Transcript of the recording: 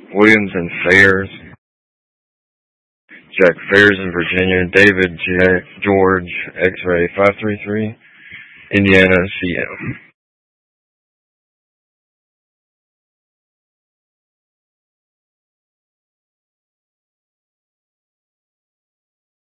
Williams and Fairs, Jack Fairs in Virginia, David George X-Ray 533, Indiana CM.